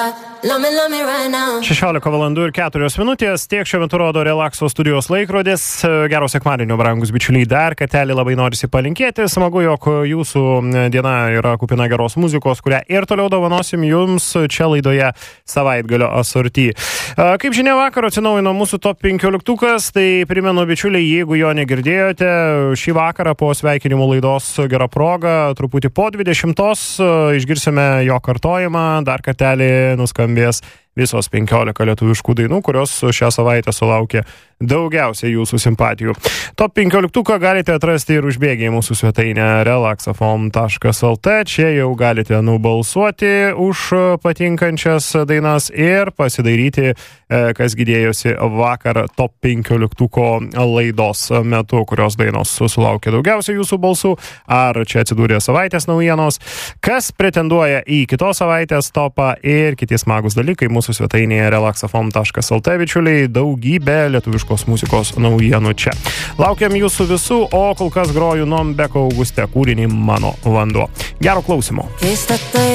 16 valandų ir 4 minutės, tiek šiuo metu rodo Relaxo studijos laikrodis. Gero sekmadienio, brangus bičiuliai, dar kartelį labai norisi palinkėti. Smagu, jog jūsų diena yra kupina geros muzikos, kurią ir toliau dovanosim jums čia laidoje Savaitgalio asorty. Kaip žinia, vakar atsinaujino mūsų top 15, tai primenu bičiuliai, jeigu jo negirdėjote, šį vakarą po sveikinimų laidos gera proga, truputį po 20 išgirsime jo kartojimą, dar kartelį nuskambės visos 15 lietuviškų dainų, kurios šią savaitę sulaukė daugiausiai jūsų simpatijų. Top 15 galite atrasti ir užbėgę į mūsų svetainę relaxafm.lt. Čia jau galite nubalsuoti už patinkančias dainas ir pasidairyti, kas gidėjosi vakar top 15 laidos metu, kurios dainos sulaukė daugiausiai jūsų balsų, ar čia atsidūrė savaitės naujienos, kas pretenduoja į kitos savaitės topą ir kiti smagus dalykai mūsų svetainėje relaxafm.lt, bičiuliai, daugybė lietuviškos muzikos naujienų čia. Laukiam jūsų visų, o kol kas groju Nombeko Auguste kūrinį Mano vanduo. Gero klausimo.